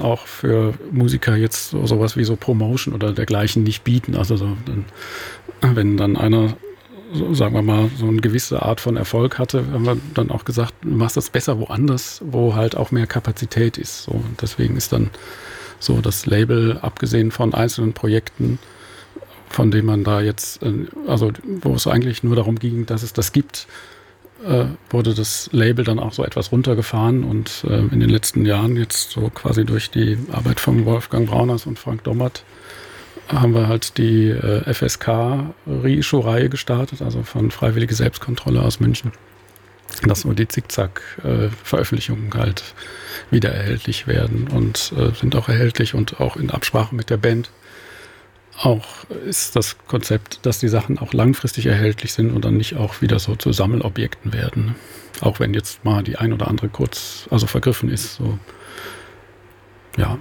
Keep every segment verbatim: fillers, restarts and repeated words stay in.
auch für Musiker jetzt so, sowas wie so Promotion oder dergleichen nicht bieten. Also so, dann, wenn dann einer, so, sagen wir mal, so eine gewisse Art von Erfolg hatte, haben wir dann auch gesagt, du machst das besser woanders, wo halt auch mehr Kapazität ist. So, und deswegen ist dann so das Label, abgesehen von einzelnen Projekten, von denen man da jetzt, also wo es eigentlich nur darum ging, dass es das gibt, äh, wurde das Label dann auch so etwas runtergefahren und äh, in den letzten Jahren jetzt so quasi durch die Arbeit von Wolfgang Brauners und Frank Dommert haben wir halt die äh, F S K-Reissue-Reihe gestartet, also von Freiwillige Selbstkontrolle aus München, dass so die Zickzack-Veröffentlichungen äh, halt wieder erhältlich werden und äh, sind auch erhältlich und auch in Absprache mit der Band. Auch ist das Konzept, dass die Sachen auch langfristig erhältlich sind und dann nicht auch wieder so zu Sammelobjekten werden. Auch wenn jetzt mal die ein oder andere kurz, also vergriffen ist. So. Ja.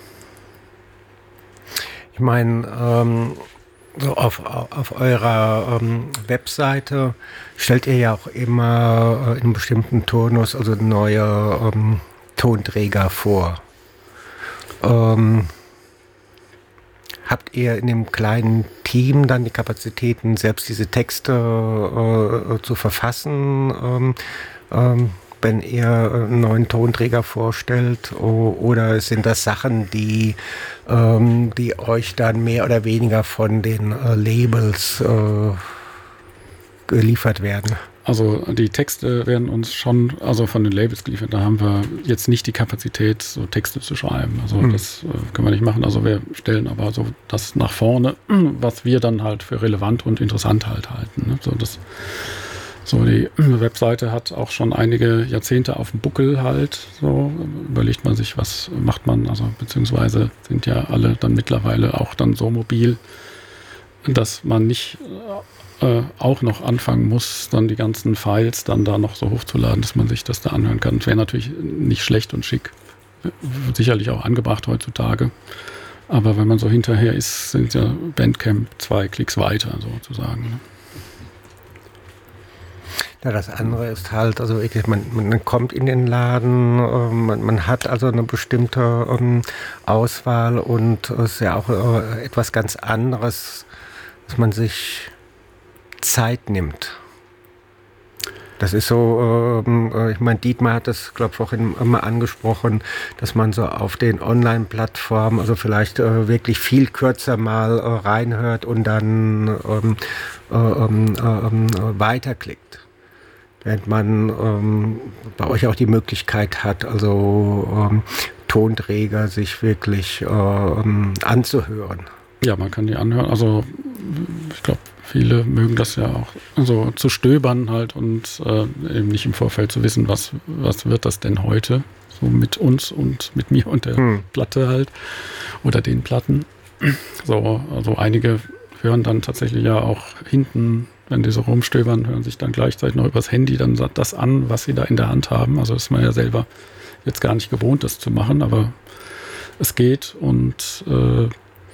Ich meine, ähm, so auf, auf eurer ähm, Webseite stellt ihr ja auch immer äh, in einem bestimmten Turnus also neue ähm, Tonträger vor. Ähm, Habt ihr in dem kleinen Team dann die Kapazitäten, selbst diese Texte äh, zu verfassen, ähm, ähm, wenn ihr einen neuen Tonträger vorstellt? O- oder sind das Sachen, die, ähm, die euch dann mehr oder weniger von den äh, Labels äh, geliefert werden? Also die Texte werden uns schon, also von den Labels geliefert. Da haben wir jetzt nicht die Kapazität, so Texte zu schreiben. Also hm. das äh, können wir nicht machen. Also wir stellen aber so das nach vorne, was wir dann halt für relevant und interessant halt halten. Ne? So, das, so die Webseite hat auch schon einige Jahrzehnte auf dem Buckel halt. So überlegt man sich, was macht man. Also beziehungsweise sind ja alle dann mittlerweile auch dann so mobil, dass man nicht äh, auch noch anfangen muss, dann die ganzen Files dann da noch so hochzuladen, dass man sich das da anhören kann. Das wäre natürlich nicht schlecht und schick. Sicherlich auch angebracht heutzutage. Aber wenn man so hinterher ist, sind ja Bandcamp zwei Klicks weiter sozusagen. Ne? Ja, das andere ist halt, also man, man kommt in den Laden, äh, man, man hat also eine bestimmte ähm, Auswahl und es ist ja auch äh, etwas ganz anderes, dass man sich Zeit nimmt. Das ist so, äh, ich meine, Dietmar hat das, glaube ich, vorhin immer angesprochen, dass man so auf den Online-Plattformen, also vielleicht äh, wirklich viel kürzer mal äh, reinhört und dann ähm, äh, äh, äh, weiterklickt. Während man ähm, bei euch auch die Möglichkeit hat, also ähm, Tonträger sich wirklich äh, ähm, anzuhören. Ja, man kann die anhören. Also ich glaube, viele mögen das ja auch so zu stöbern halt und äh, eben nicht im Vorfeld zu wissen, was, was wird das denn heute so mit uns und mit mir und der hm. Platte halt oder den Platten. So, also einige hören dann tatsächlich ja auch hinten, wenn die so rumstöbern, hören sich dann gleichzeitig noch übers Handy dann das an, was sie da in der Hand haben. Also ist man ja selber jetzt gar nicht gewohnt, das zu machen, aber es geht und äh,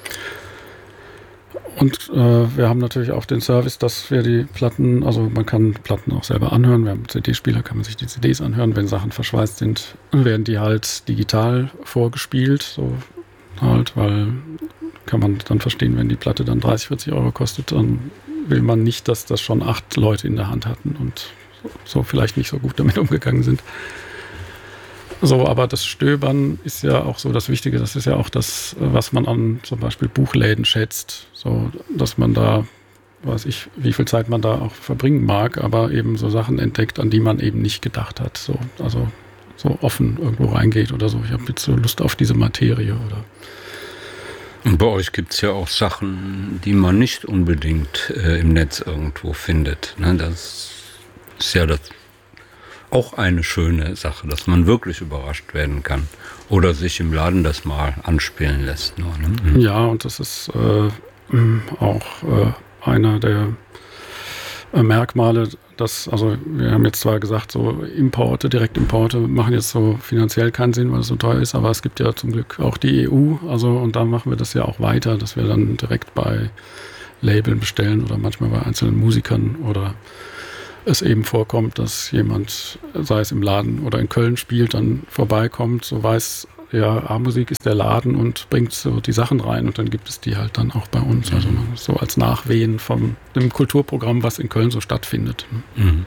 Und äh, wir haben natürlich auch den Service, dass wir die Platten, also man kann Platten auch selber anhören. Wir haben einen C D-Spieler, kann man sich die C Ds anhören. Wenn Sachen verschweißt sind, werden die halt digital vorgespielt. So halt, weil kann man dann verstehen, wenn die Platte dann dreißig, vierzig Euro kostet, dann will man nicht, dass das schon acht Leute in der Hand hatten und so vielleicht nicht so gut damit umgegangen sind. So, aber das Stöbern ist ja auch so das Wichtige. Das ist ja auch das, was man an zum Beispiel Buchläden schätzt. So, dass man da, weiß ich, wie viel Zeit man da auch verbringen mag, aber eben so Sachen entdeckt, an die man eben nicht gedacht hat. So, also so offen irgendwo reingeht oder so. Ich habe jetzt so Lust auf diese Materie oder. Und bei euch gibt es ja auch Sachen, die man nicht unbedingt äh, im Netz irgendwo findet. Ne? Das ist ja das auch eine schöne Sache, dass man wirklich überrascht werden kann oder sich im Laden das mal anspielen lässt. Nur, ne? Mhm. Ja, und das ist äh, auch äh, einer der äh, Merkmale, dass, also wir haben jetzt zwar gesagt, so Importe, Direktimporte machen jetzt so finanziell keinen Sinn, weil es so teuer ist, aber es gibt ja zum Glück auch die E U, also und da machen wir das ja auch weiter, dass wir dann direkt bei Labeln bestellen oder manchmal bei einzelnen Musikern oder es eben vorkommt, dass jemand, sei es im Laden oder in Köln spielt, dann vorbeikommt, so weiß, ja, A-Musik ist der Laden und bringt so die Sachen rein und dann gibt es die halt dann auch bei uns. Also so als Nachwehen von dem Kulturprogramm, was in Köln so stattfindet. Mhm.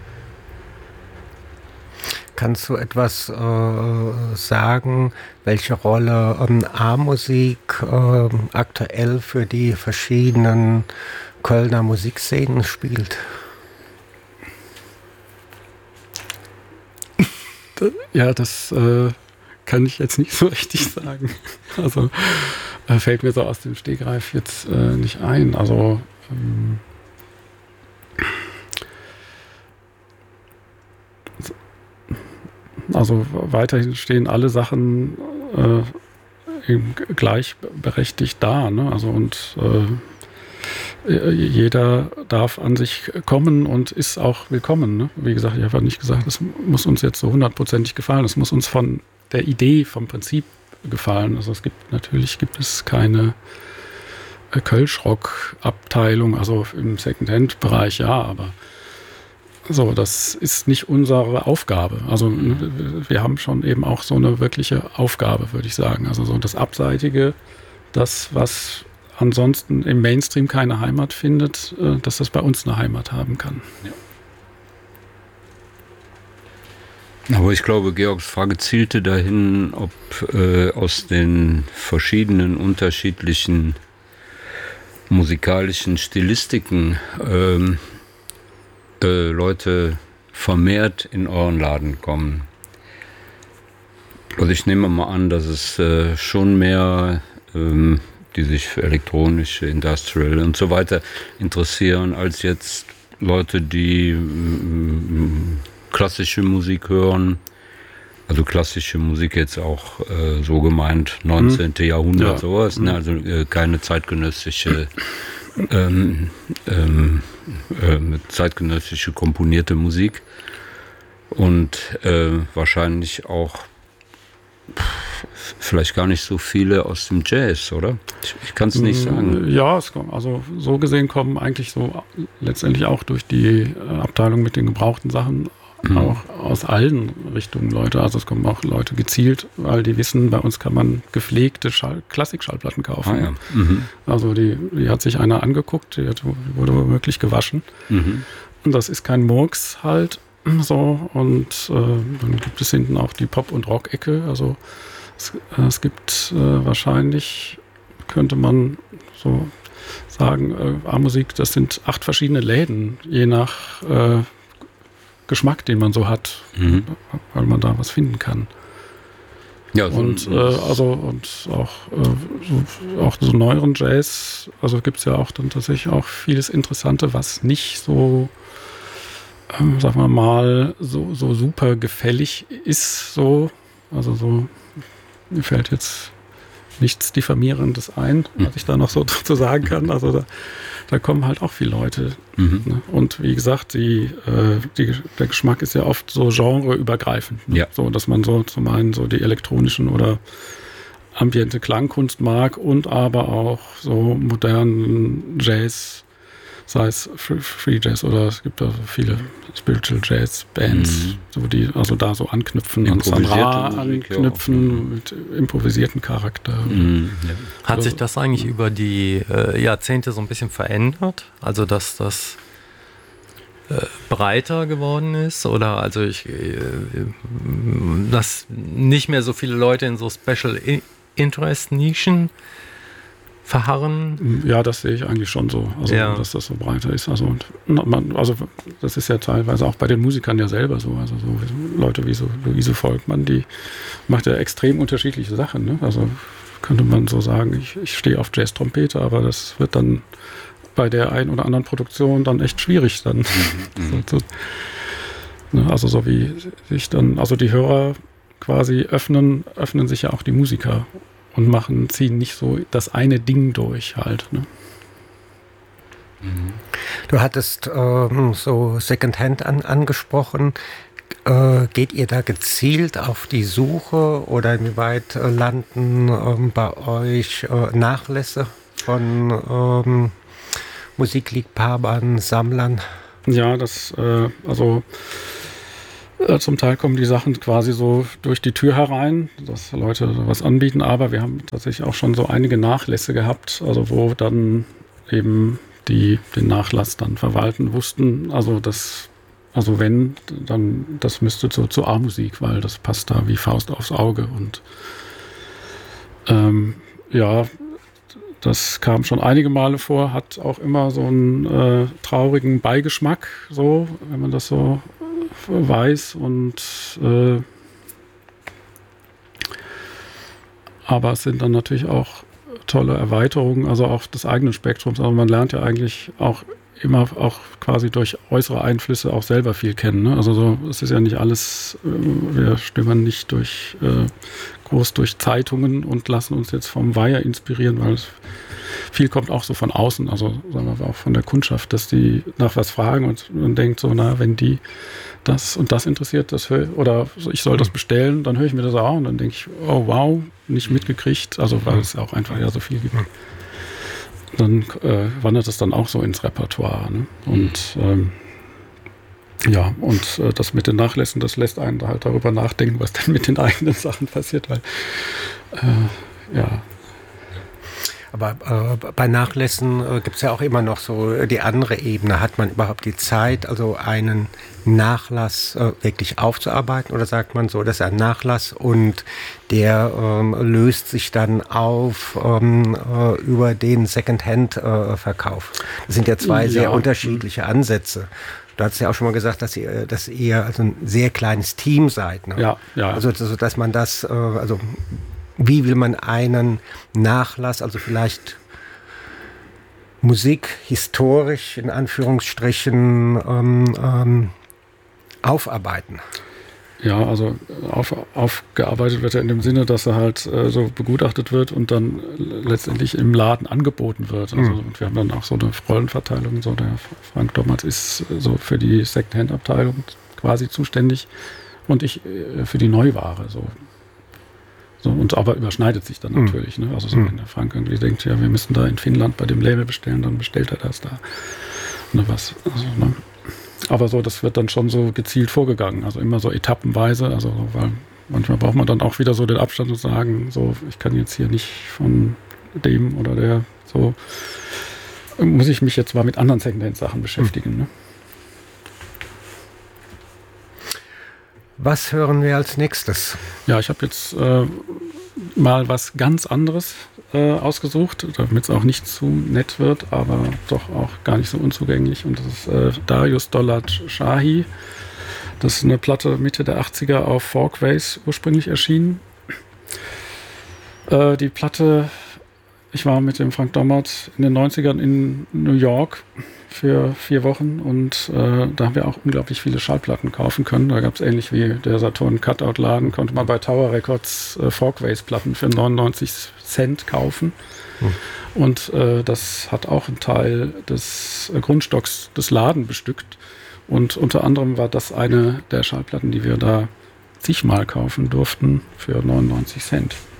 Kannst du etwas äh, sagen, welche Rolle ähm, A-Musik äh, aktuell für die verschiedenen Kölner Musikszenen spielt? Ja, das äh, kann ich jetzt nicht so richtig sagen. Also äh, fällt mir so aus dem Stegreif jetzt äh, nicht ein. Also ähm, also weiterhin stehen alle Sachen äh, eben gleichberechtigt da. Ne? Also und äh, jeder darf an sich kommen und ist auch willkommen. Ne? Wie gesagt, ich habe nicht gesagt, es muss uns jetzt so hundertprozentig gefallen. Es muss uns von der Idee, vom Prinzip gefallen. Also es gibt natürlich gibt es keine äh, Kölschrock-Abteilung, also im Secondhand-Bereich ja, aber so, das ist nicht unsere Aufgabe. Also wir haben schon eben auch so eine wirkliche Aufgabe, würde ich sagen. Also so das Abseitige, das, was ansonsten im Mainstream keine Heimat findet, dass das bei uns eine Heimat haben kann. Ja. Aber ich glaube, Georgs Frage zielte dahin, ob äh, aus den verschiedenen unterschiedlichen musikalischen Stilistiken ähm, äh, Leute vermehrt in euren Laden kommen. Also ich nehme mal an, dass es äh, schon mehr ähm, die sich für elektronische, Industrial und so weiter interessieren, als jetzt Leute, die mm, klassische Musik hören. Also klassische Musik jetzt auch äh, so gemeint, neunzehnten. Jahrhundert, ja. Sowas. Ne? Also äh, keine zeitgenössische, ähm, ähm, äh, zeitgenössische komponierte Musik. Und äh, wahrscheinlich auch vielleicht gar nicht so viele aus dem Jazz, oder? Ich, ich kann es nicht sagen. Ja, es kommt, also so gesehen kommen eigentlich so letztendlich auch durch die Abteilung mit den gebrauchten Sachen mhm. auch aus allen Richtungen Leute. Also es kommen auch Leute gezielt, weil die wissen, bei uns kann man gepflegte Schall- Klassikschallplatten kaufen. Ah, ja. mhm. Also die, die hat sich einer angeguckt, die hat, wurde womöglich gewaschen. Mhm. Und das ist kein Murks halt. So, und äh, dann gibt es hinten auch die Pop- und Rock-Ecke. Also es, äh, es gibt äh, wahrscheinlich, könnte man so sagen, äh, A-Musik, das sind acht verschiedene Läden, je nach äh, Geschmack, den man so hat, mhm. weil man da was finden kann. Ja, so und äh, also und auch, äh, so, auch so neueren Jazz, also gibt es ja auch dann tatsächlich auch vieles Interessante, was nicht so Ähm, sagen wir mal, so, so super gefällig ist, so, also so, mir fällt jetzt nichts Diffamierendes ein, mhm. was ich da noch so zu sagen kann. Also da, da kommen halt auch viele Leute. Mhm. Ne? Und wie gesagt, die, äh, die, der Geschmack ist ja oft so genreübergreifend. Ne? Ja. So, dass man so zum einen so die elektronischen oder ambiente Klangkunst mag und aber auch so modernen Jazz, sei es Free Jazz oder es gibt da viele Spiritual Jazz Bands, mhm. so die also da so anknüpfen, an Sandra anknüpfen ja. mit improvisierten Charakter. Mhm. Ja. Hat also, sich das eigentlich über die äh, Jahrzehnte so ein bisschen verändert? Also dass das äh, breiter geworden ist oder also ich, äh, dass nicht mehr so viele Leute in so Special Interest Nischen verharren? Ja, das sehe ich eigentlich schon so, also ja. dass das so breiter ist. Also, man, also das ist ja teilweise auch bei den Musikern ja selber so. Also so Leute wie so Luise Volkmann, die macht ja extrem unterschiedliche Sachen. Ne? Also könnte man so sagen, ich, ich stehe auf Jazz-Trompete, aber das wird dann bei der einen oder anderen Produktion dann echt schwierig dann. Mhm. so, so, ne? Also so wie sich dann, also die Hörer quasi öffnen, öffnen sich ja auch die Musiker. Und machen, ziehen nicht so das eine Ding durch halt. Ne? Du hattest ähm, so Secondhand an, angesprochen. Äh, geht ihr da gezielt auf die Suche oder inwieweit äh, landen ähm, bei euch äh, Nachlässe von ähm, Musikliebhabern, Sammlern? Ja, das, äh, also Äh, zum Teil kommen die Sachen quasi so durch die Tür herein, dass Leute was anbieten, aber wir haben tatsächlich auch schon so einige Nachlässe gehabt, also wo dann eben die den Nachlass dann verwalten wussten, also das, also wenn, dann das müsste so zur A-Musik, weil das passt da wie Faust aufs Auge und ähm, ja, das kam schon einige Male vor, hat auch immer so einen äh, traurigen Beigeschmack, so, wenn man das so weiß und äh, aber es sind dann natürlich auch tolle Erweiterungen, also auch des eigenen Spektrums. Also man lernt ja eigentlich auch immer auch quasi durch äußere Einflüsse auch selber viel kennen. Ne? Also so, es ist ja nicht alles, äh, wir stimmen nicht durch äh, groß durch Zeitungen und lassen uns jetzt vom Weiher inspirieren, weil es viel kommt auch so von außen, also sagen wir auch von der Kundschaft, dass die nach was fragen und man denkt so, na, wenn die das und das interessiert, das hör, oder ich soll das bestellen, dann höre ich mir das auch und dann denke ich, oh wow, nicht mitgekriegt, also weil es auch einfach ja so viel gibt. Dann äh, wandert es dann auch so ins Repertoire. Ne? Und ähm, ja, und äh, das mit den Nachlässen, das lässt einen halt darüber nachdenken, was denn mit den eigenen Sachen passiert, weil äh, ja. Aber äh, bei Nachlässen äh, gibt es ja auch immer noch so die andere Ebene. Hat man überhaupt die Zeit, also einen Nachlass äh, wirklich aufzuarbeiten? Oder sagt man so, das ist ein Nachlass und der ähm, löst sich dann auf ähm, äh, über den Second-Hand-Verkauf? Äh, das sind ja zwei ja. sehr unterschiedliche Ansätze. Du hast ja auch schon mal gesagt, dass ihr, dass ihr also ein sehr kleines Team seid. Ne? Ja, ja. Also, also dass man das, äh, also wie will man einen Nachlass, also vielleicht Musik historisch in Anführungsstrichen ähm, ähm, aufarbeiten? Ja, also auf, aufgearbeitet wird er in dem Sinne, dass er halt äh, so begutachtet wird und dann letztendlich im Laden angeboten wird. Also, mhm. Und wir haben dann auch so eine Rollenverteilung. So der Frank Dommertz ist so für die Secondhand-Abteilung quasi zuständig und ich äh, für die Neuware. So. So, und aber überschneidet sich dann natürlich. Mhm. Ne? Also so, wenn der Frank irgendwie denkt, ja, wir müssen da in Finnland bei dem Label bestellen, dann bestellt er das da. Ne, was, also, ne? Aber so, das wird dann schon so gezielt vorgegangen. Also immer so etappenweise. Also, weil manchmal braucht man dann auch wieder so den Abstand und sagen, so, ich kann jetzt hier nicht von dem oder der, so, muss ich mich jetzt mal mit anderen Secondhand-Sachen beschäftigen. Mhm. Ne? Was hören wir als nächstes? Ja, ich habe jetzt äh, mal was ganz anderes äh, ausgesucht, damit es auch nicht zu nett wird, aber doch auch gar nicht so unzugänglich. Und das ist äh, Darius Dolat Shahi. Das ist eine Platte Mitte der achtziger auf Folkways ursprünglich erschienen. Äh, die Platte, ich war mit dem Frank Dommertz in den neunzigern in New York für vier Wochen und äh, da haben wir auch unglaublich viele Schallplatten kaufen können. Da gab es ähnlich wie der Saturn Cutout-Laden, konnte man bei Tower Records äh, Folkways-Platten für neunundneunzig Cent kaufen. Hm. Und äh, das hat auch einen Teil des äh, Grundstocks des Laden bestückt. Und unter anderem war das eine der Schallplatten, die wir da zigmal kaufen durften für neunundneunzig Cent.